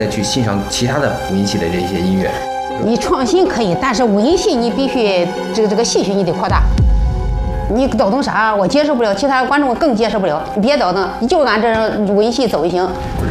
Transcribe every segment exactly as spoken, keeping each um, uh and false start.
再去欣赏其他的五音系的这些音乐。 你创新可以，但是五音系你必须这个这个戏曲你得扩大。你倒腾啥我接受不了，其他观众更接受不了。你别倒腾，你就按这五音系走就行。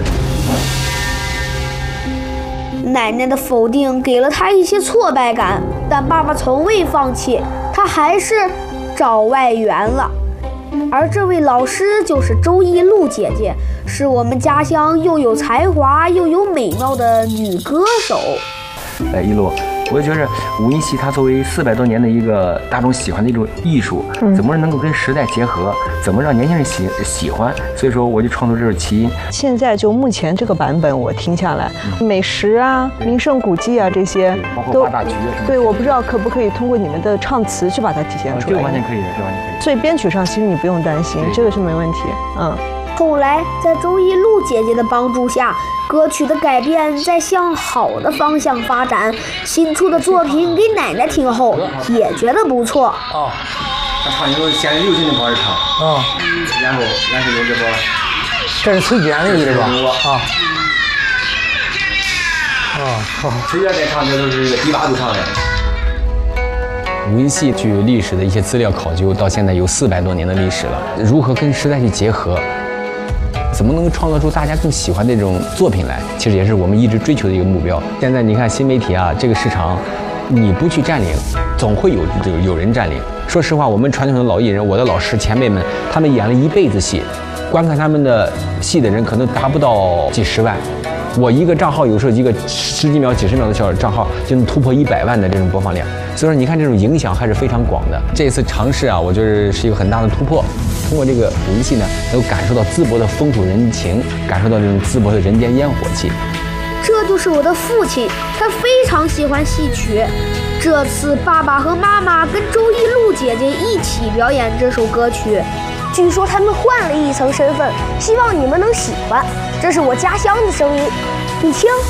奶奶的否定给了他一些挫败感，但爸爸从未放弃，他还是找外援了。而这位老师就是周一露姐姐，是我们家乡又有才华又有美貌的女歌手。 哎，一路，我就觉着五音系它作为四百多年的一个大众喜欢的一种艺术，怎么能够跟时代结合，怎么让年轻人喜喜欢？所以说，我就创作这首奇音。 现在就目前这个版本，我听下来，嗯、美食啊、名胜古迹啊这些都八大局啊， 对，我不知道可不可以通过你们的唱词去把它体现出来。 这个完全可以的，这完全可以。 所以编曲上其实你不用担心，这个是没问题。嗯。 后来在周一露姐姐的帮助下，歌曲的改编在向好的方向发展。新出的作品给奶奶听后也觉得不错。 哦，他唱一首先流行的方式唱， 啊、 嗯，然后然后有这个， 这是崔健的是吧？啊。 啊，好，崔健在唱这都是第八度唱的。 五音戏据历史的一些资料考究，到现在有四百多年的历史了。如何跟时代去结合？怎么能够创造出大家更喜欢的这种作品来？其实也是我们一直追求的一个目标。现在你看新媒体啊，这个市场，你不去占领，总会有有有人占领。说实话，我们传统的老艺人，我的老师前辈们，他们演了一辈子戏，观看他们的戏的人可能达不到几十万。我一个账号有时候一个十几秒、几十秒的小账号就能突破一百万的这种播放量，所以说你看这种影响还是非常广的。这一次尝试啊，我觉得是一个很大的突破。通过这个五音戏呢，能够感受到淄博的风土人情，感受到这种淄博的人间烟火气。 这就是我的父亲，他非常喜欢戏曲。这次爸爸和妈妈跟周一露姐姐一起表演这首歌曲，据说他们换了一层身份，希望你们能喜欢。这是我家乡的声音，你听。